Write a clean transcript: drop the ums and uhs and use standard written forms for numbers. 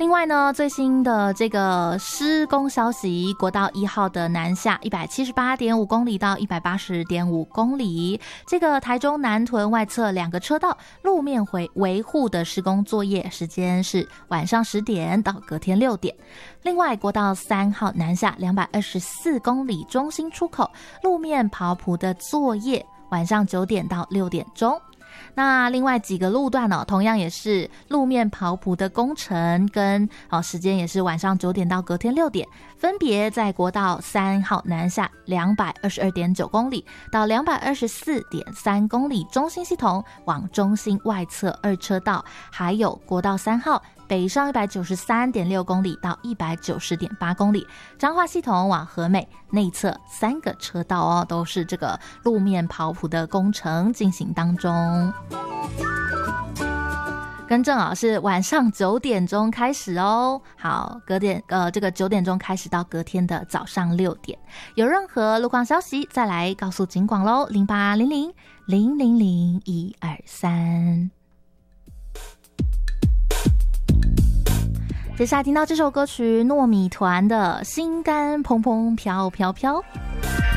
另外呢，最新的这个施工消息，国道1号的南下 178.5 公里到 180.5 公里，这个台中南屯外侧2个车道路面维护的施工作业时间是晚上10点到隔天6点。另外，国道3号南下224公里中心出口路面刨埔的作业晚上9点到6点钟。那另外几个路段呢，同样也是路面刨埔的工程跟时间也是晚上9点到隔天6点，分别在国道3号南下 222.9 公里到 224.3 公里中心系统往中心外侧2车道，还有国道3号北上 193.6 公里到 190.8 公里，彰化系统往和美内侧3个车道都是这个路面刨埔的工程进行当中。更正是晚上9点钟开始哦。好，这个9点钟开始到隔天的早上6点。有任何路况消息再来告诉警广咯，0800000123。接下来听到这首歌曲，糯米团的心肝怦怦飘飘飘。